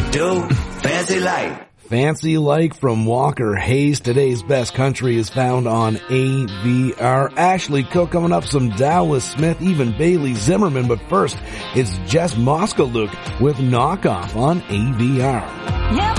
Dude, fancy like. Fancy Like from Walker Hayes. Today's best country is found on AVR. Ashley Cook coming up, some Dallas Smith, even Bailey Zimmerman. But first, it's Jess Moskaluk with Knockoff on AVR. Yeah.